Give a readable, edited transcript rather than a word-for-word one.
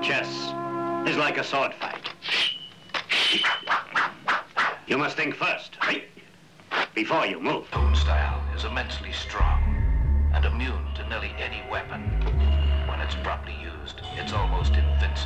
Chess is like a sword fight. You must think first, right? Before you move. Own style is immensely strong and immune to nearly any weapon. When it's properly used, it's almost invincible.